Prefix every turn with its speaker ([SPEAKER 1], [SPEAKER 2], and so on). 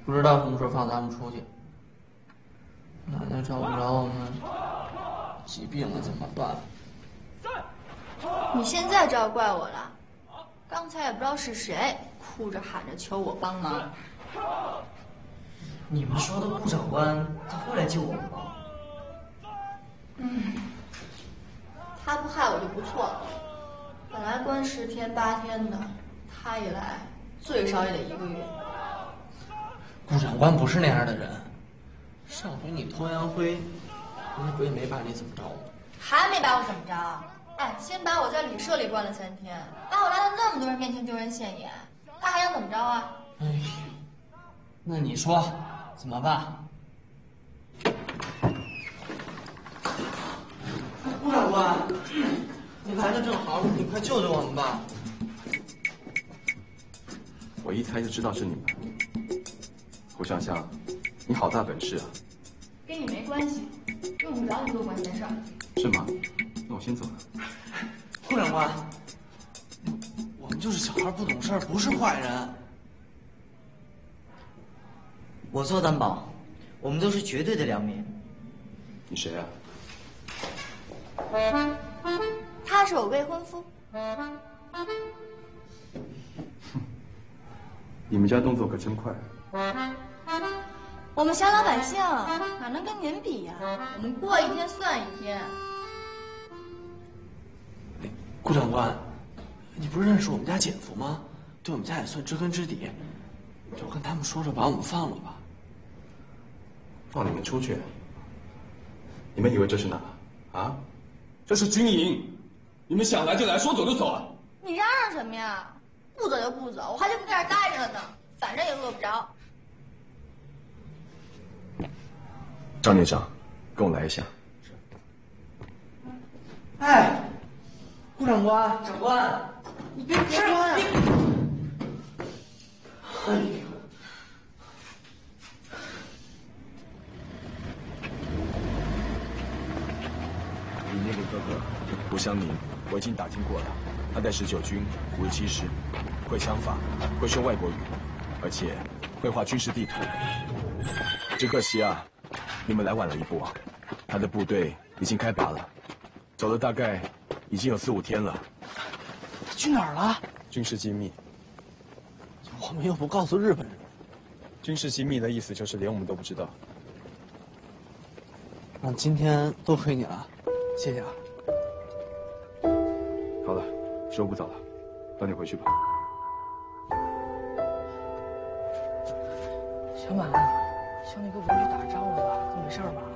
[SPEAKER 1] 不知道什么时候放咱们出去。奶奶找不着我们，疾病了怎么办？
[SPEAKER 2] 你现在就要怪我了？刚才也不知道是谁哭着喊着求我帮忙。
[SPEAKER 3] 你们说的顾长官他会来救我们吗？
[SPEAKER 2] 他不害我就不错了。本来关10天8天的，他一来最少也得1个月。
[SPEAKER 1] 顾长官不是那样的人。上回你偷烟灰，那不也没把你怎么着吗？
[SPEAKER 2] 还没把我怎么着？哎，先把我在旅社里关了3天，把我拉到那么多人面前丢人现眼，他还想怎么着啊？
[SPEAKER 1] 哎呀，那你说怎么办？顾长官，你来的正好，你快救救我们吧！
[SPEAKER 4] 我一猜就知道是你们。顾上香，你好大本事啊！
[SPEAKER 2] 跟你没关系，用不着你多管闲事儿。
[SPEAKER 4] 是吗？那我先走了。
[SPEAKER 1] 顾长官，我们就是小孩不懂事儿，不是坏人。
[SPEAKER 3] 我做担保，我们都是绝对的良民。
[SPEAKER 4] 你谁啊？
[SPEAKER 2] 他是我未婚夫。
[SPEAKER 4] 你们家动作可真快。
[SPEAKER 2] 我们小老百姓哪能跟您比呀？我们过一天算一天。
[SPEAKER 1] 顾长官，你不是认识我们家姐夫吗？对我们家也算知根知底，就跟他们说说，把我们放了吧。
[SPEAKER 4] 放你们出去？你们以为这是哪？啊？这是军营，你们想来就来，说走就走啊！
[SPEAKER 2] 你嚷嚷什么呀？不走就不走，我还就不在这儿待着了呢，反正也饿不着。
[SPEAKER 4] 张连长，跟我来一下。
[SPEAKER 1] 哎，顾长官，
[SPEAKER 3] 长官，
[SPEAKER 1] 你别关！哎呦！
[SPEAKER 4] 你那个哥哥顾湘宁，我已经打听过了，他在19军57师，会枪法，会说外国语，而且会画军事地图。只可惜啊，你们来晚了一步。他的部队已经开拔了，走了大概已经有4、5天了。
[SPEAKER 1] 他去哪儿了？
[SPEAKER 4] 军事机密。
[SPEAKER 1] 我们又不告诉日本人。
[SPEAKER 4] 军事机密的意思就是连我们都不知道。
[SPEAKER 1] 那今天多亏你了，谢谢啊。
[SPEAKER 4] 好了，时候不早了，早点回去吧。
[SPEAKER 5] 小满，兄弟哥不是去打仗了吧？可没事吧？